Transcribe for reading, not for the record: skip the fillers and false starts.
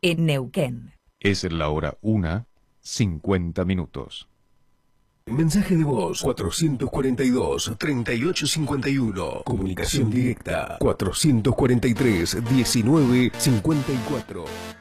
en Neuquén. Es la hora 1:50. Mensaje de voz 442-3851. Comunicación directa 443-1954.